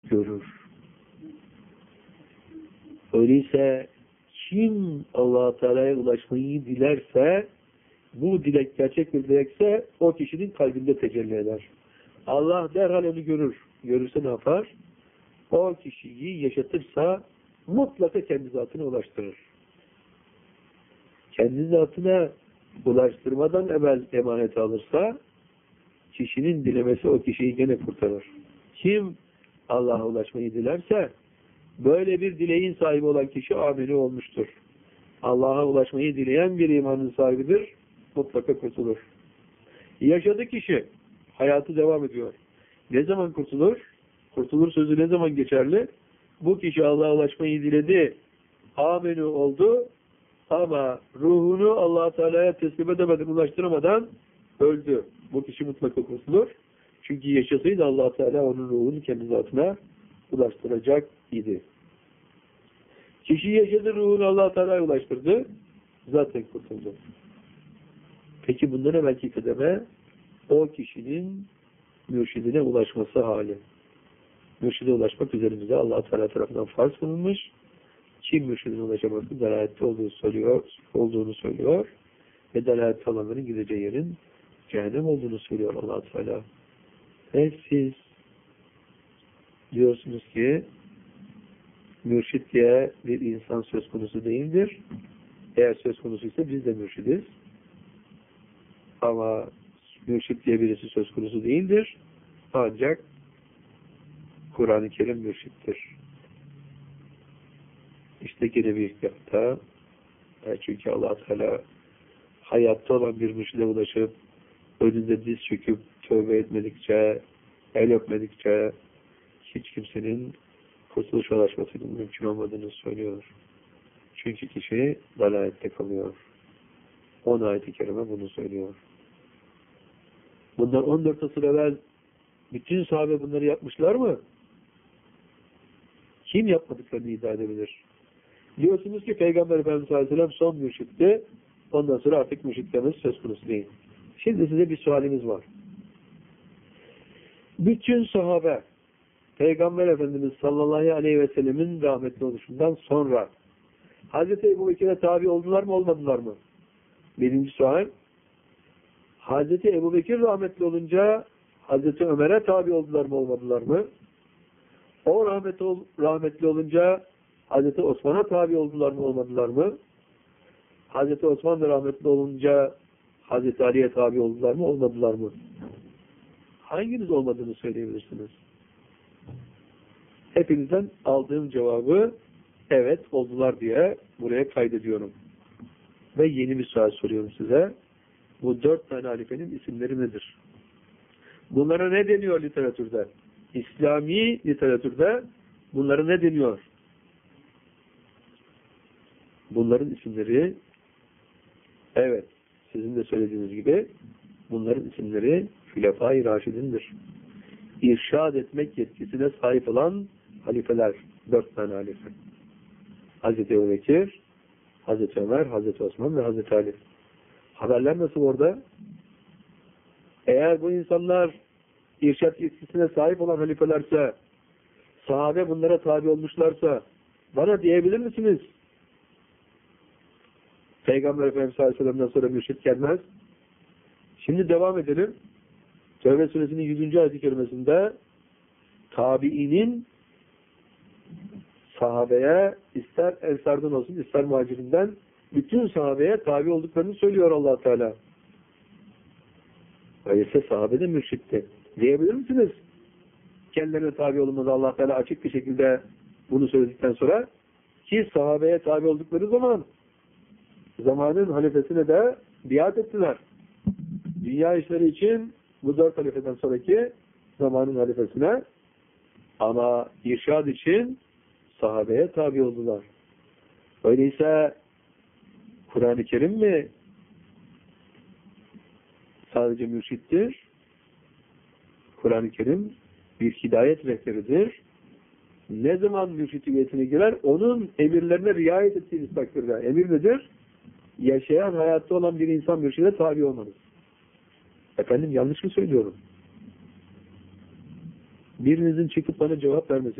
görür. Öyleyse kim Allah-u Teala'ya ulaşmayı dilerse, bu dilek gerçek bir dilekse o kişinin kalbinde tecelli eder. Allah derhal onu görür. Görürse ne yapar? O kişiyi yaşatırsa mutlaka kendi zatına ulaştırır. Kendi zatına ulaştırmadan evvel emanet alırsa kişinin dilemesi o kişiyi gene kurtarır. Kim Allah'a ulaşmayı dilerse böyle bir dileğin sahibi olan kişi ameli olmuştur. Allah'a ulaşmayı dileyen bir imanın sahibidir. Mutlaka kurtulur. Yaşadı kişi. Hayatı devam ediyor. Ne zaman kurtulur? Kurtulur sözü ne zaman geçerli? Bu kişi Allah'a ulaşmayı diledi. Ameli oldu. Ama ruhunu Allah-u Teala'ya teslim edemeden, ulaştıramadan öldü. Bu kişi mutlaka kurtulur. Çünkü yaşasaydı Allah-u Teala onun ruhunu kendi zatına ulaştıracak idi. Kişi yaşadı, ruhunu Allah-u Teala'ya ulaştırdı. Zaten kurtuldu. Peki bundan evvelki kademe o kişinin mürşidine ulaşması hali. Mürşide ulaşmak üzerimize Allah-u Teala tarafından farz kılınmış. Kim mürşidine ulaşaması dalalette olduğunu söylüyor ve dalalette olanların gideceği yerin cehennem olduğunu söylüyor Allah-u Teala. Ve siz diyorsunuz ki mürşid diye bir insan söz konusu değildir. Eğer söz konusuysa biz de mürşidiz. Ama mürşid diye birisi söz konusu değildir. Ancak Kur'an-ı Kerim mürşittir. İşte gene bir hikâyette çünkü Allah-u Teala hayatta olan bir mürşide ulaşıp önünde diz çöküp tövbe etmedikçe, el öpmedikçe hiç kimsenin kurtuluşa ulaşmasının mümkün olmadığını söylüyor. Çünkü kişi dalalette kalıyor. 10 ayet-i kerime bunu söylüyor. Bundan 14 asır evvel bütün sahabe bunları yapmışlar mı? Kim yapmadıklarını iddia edebilir? Diyorsunuz ki Peygamber Efendimiz Aleyhisselam son mürşitti. Ondan sonra artık mürşitlerimiz söz konusu değil. Şimdi size bir sualimiz var. Bütün sahabe Peygamber Efendimiz sallallahu aleyhi ve sellemin rahmetli oluşundan sonra Hazreti Ebu Bekir'e tabi oldular mı olmadılar mı? Birinci sual. Hazreti Ebu Bekir rahmetli olunca Hazreti Ömer'e tabi oldular mı olmadılar mı? O rahmetli olunca Hazreti Osman'a tabi oldular mı olmadılar mı? Hazreti Osman da rahmetli olunca Hazreti Ali'ye tabi oldular mı olmadılar mı? Hanginiz olmadığını söyleyebilirsiniz? Hepinizden aldığım cevabı evet oldular diye buraya kaydediyorum. Ve yeni bir sual soruyorum size. Bu 4 tane halifenin isimleri nedir? Bunlara ne deniyor literatürde? İslami literatürde bunlara ne deniyor? Bunların isimleri evet, sizin de söylediğiniz gibi bunların isimleri Hülefâ-i Raşidin'dir. İrşad etmek yetkisine sahip olan halifeler, 4 tane halife. Hazreti Ebu Bekir, Hazreti Ömer, Hazreti Osman ve Hazreti Ali. Haberler nasıl orada? Eğer bu insanlar irşad yetkisine sahip olan halifelerse, sahabe bunlara tabi olmuşlarsa, bana diyebilir misiniz? Peygamber Efendimiz Aleyhisselam'dan sonra mürşid gelmez. Şimdi devam edelim. Tevbe suresinin 100. ayet-i kerimesinde tabiinin sahabeye ister ensardan olsun ister muhacirinden bütün sahabeye tabi olduklarını söylüyor Allah Teala. Öyleyse sahabe de mürşitti. Diyebilir misiniz? Kendilerine tabi olunmadı Allah Teala açık bir şekilde bunu söyledikten sonra ki sahabeye tabi oldukları zaman zamanın halifesine de biat ettiler. Dünya işleri için bu 4 halifeden sonraki zamanın halifesine ama irşad için sahabeye tabi oldular. Öyleyse Kur'an-ı Kerim mi sadece mürşittir? Kur'an-ı Kerim bir hidayet rehberidir. Ne zaman mürşitiyetine girer? Onun emirlerine riayet ettiğiniz takdirde. Emir nedir? Yaşayan, hayatta olan bir insan mürşide tabi olmanız. Efendim yanlış mı söylüyorum? Birinizin çıkıp bana cevap vermesi